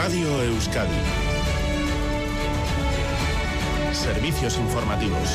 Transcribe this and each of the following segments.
Radio Euskadi. Servicios informativos.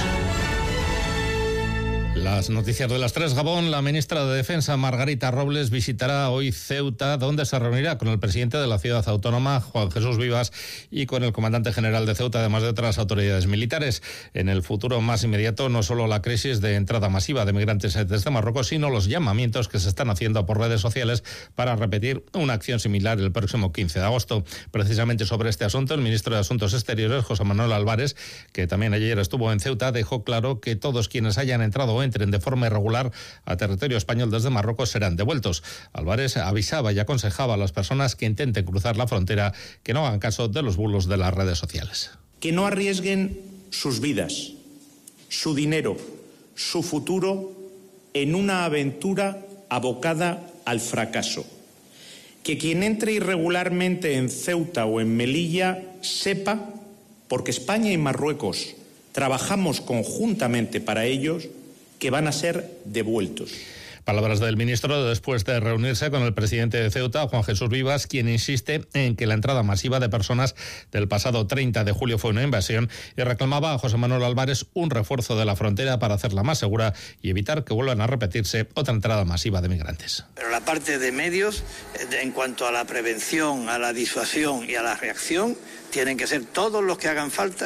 Las noticias de las 3. Gabón. La ministra de Defensa, Margarita Robles, visitará hoy Ceuta, donde se reunirá con el presidente de la ciudad autónoma, Juan Jesús Vivas, y con el comandante general de Ceuta, además de otras autoridades militares. En el futuro más inmediato, no solo la crisis de entrada masiva de migrantes desde Marruecos, sino los llamamientos que se están haciendo por redes sociales para repetir una acción similar el próximo 15 de agosto. Precisamente sobre este asunto, el ministro de Asuntos Exteriores, José Manuel Álvarez, que también ayer estuvo en Ceuta, dejó claro que todos quienes hayan entrado o entren de forma irregular a territorio español desde Marruecos serán devueltos. Álvarez avisaba y aconsejaba a las personas que intenten cruzar la frontera que no hagan caso de los bulos de las redes sociales. Que no arriesguen sus vidas, su dinero, su futuro en una aventura abocada al fracaso. Que quien entre irregularmente en Ceuta o en Melilla sepa, porque España y Marruecos trabajamos conjuntamente para ellos, que van a ser devueltos. Palabras del ministro después de reunirse con el presidente de Ceuta, Juan Jesús Vivas, quien insiste en que la entrada masiva de personas del pasado 30 de julio fue una invasión y reclamaba a José Manuel Álvarez un refuerzo de la frontera para hacerla más segura y evitar que vuelvan a repetirse otra entrada masiva de migrantes. Pero la parte de medios, en cuanto a la prevención, a la disuasión y a la reacción, tienen que ser todos los que hagan falta,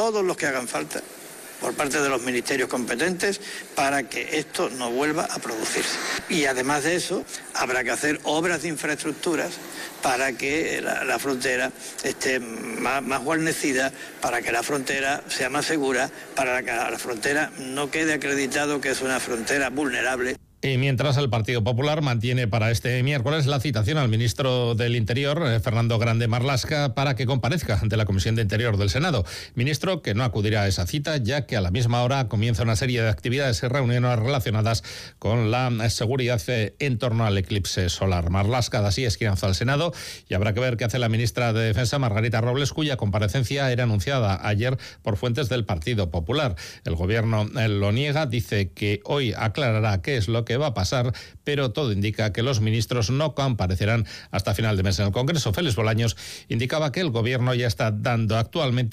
por parte de los ministerios competentes para que esto no vuelva a producirse. Y además de eso, habrá que hacer obras de infraestructuras para que la frontera esté más guarnecida, para que la frontera sea más segura, para que la frontera no quede acreditado que es una frontera vulnerable. Y mientras, el Partido Popular mantiene para este miércoles la citación al ministro del Interior, Fernando Grande Marlaska, para que comparezca ante la Comisión de Interior del Senado. Ministro que no acudirá a esa cita, ya que a la misma hora comienza una serie de actividades y reuniones relacionadas con la seguridad en torno al eclipse solar. Marlaska da así esquinazo al Senado y habrá que ver qué hace la ministra de Defensa, Margarita Robles, cuya comparecencia era anunciada ayer por fuentes del Partido Popular. El gobierno lo niega, dice que hoy aclarará qué es lo que va a pasar, pero todo indica que los ministros no comparecerán hasta final de mes en el Congreso. Félix Bolaños indicaba que el gobierno ya está dando actualmente